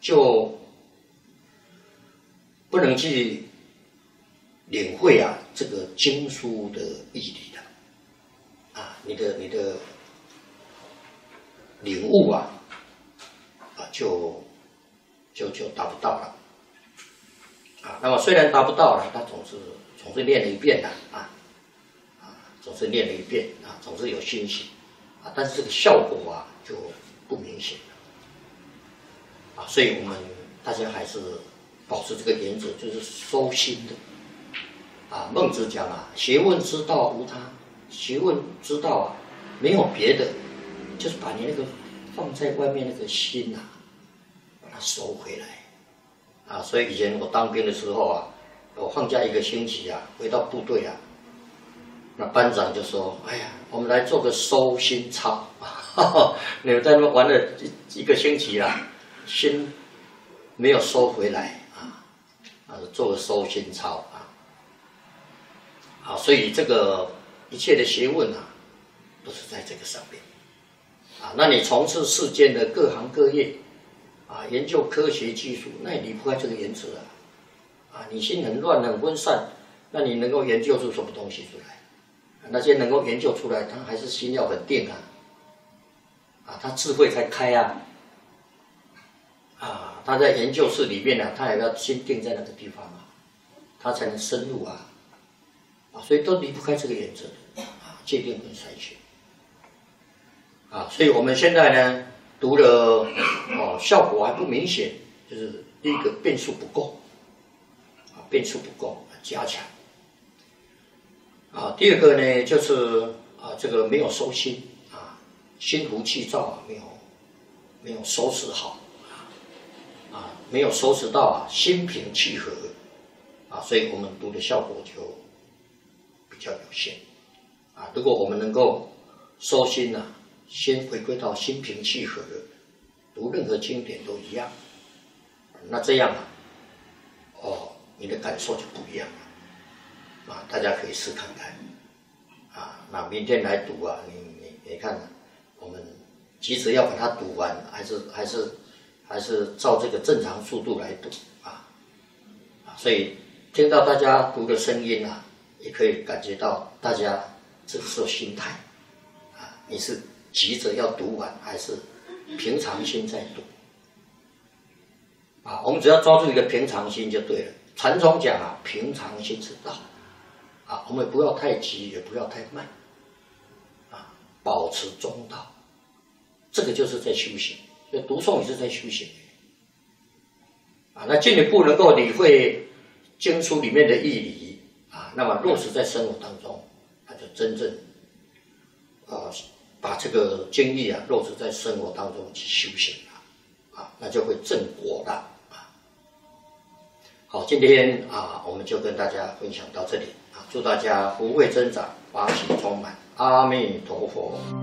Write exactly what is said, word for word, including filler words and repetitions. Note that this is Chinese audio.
就不能去领会啊这个经书的义理的啊，你的你的领悟啊啊就就就达不到了啊。那么虽然达不到了，他总是总是念了一遍的啊啊，总是念了一遍啊，总是有欣喜啊，但是这个效果啊就不明显了啊。所以我们大家还是保持这个原则，就是收心的。啊，孟子讲啊，学问之道无他，学问之道啊，没有别的，就是把你那个放在外面那个心啊，把它收回来啊。所以以前我当兵的时候啊，我放假一个星期啊，回到部队啊，那班长就说：“哎呀，我们来做个收心操，你们在那边玩了一一个星期啦，心没有收回来啊，啊，做个收心操啊。”啊，所以这个一切的学问啊，都是在这个上面啊。那你从事世间的各行各业啊，研究科学技术，那也离不开这个原则啊。啊，你心很乱很分散，那你能够研究出什么东西出来？啊、那些能够研究出来，他还是心要很定啊，啊，他智慧才开啊。啊，他在研究室里面呢、啊，他也要心定在那个地方啊，他才能深入啊。啊，所以都离不开这个原则啊，界定跟筛选啊，所以我们现在呢读了哦，效果还不明显，就是第一个变数不够啊，变数不够，加强啊。第二个呢就是啊，这个没有收心啊，心浮气躁啊，没有没有收拾好啊，啊，没有收拾到啊，心平气和啊，所以我们读的效果就比较有限啊。如果我们能够收心啊，先回归到心平气和的，读任何经典都一样，那这样啊，哦，你的感受就不一样了啊。大家可以试看看啊。那明天来读啊，你你你看，我们急着要把它读完，还是还是还是照这个正常速度来读啊啊。所以听到大家读的声音啊，也可以感觉到大家这个时候心态啊，你是急着要读完，还是平常心在读啊？我们只要抓住一个平常心就对了。禅宗讲啊，平常心是道啊，我们不要太急，也不要太慢啊，保持中道，这个就是在修行。所以读诵也是在修行啊。那进一步能够理会经书里面的义理啊，那么落实在生活当中，那就真正啊把这个经义啊落实在生活当中去修行了啊，那就会正果了啊。好，今天啊我们就跟大家分享到这里啊，祝大家福慧增长，法喜充满，阿弥陀佛。